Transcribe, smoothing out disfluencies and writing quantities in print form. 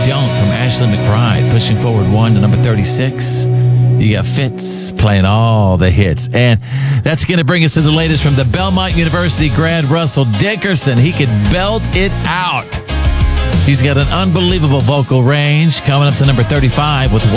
Don't from Ashley McBride. Pushing forward 1 to number 36. You got Fitz playing all the hits. And that's going to bring us to the latest from the Belmont University grad, Russell Dickerson. He could belt it out. He's got an unbelievable vocal range. Coming up to number 35 with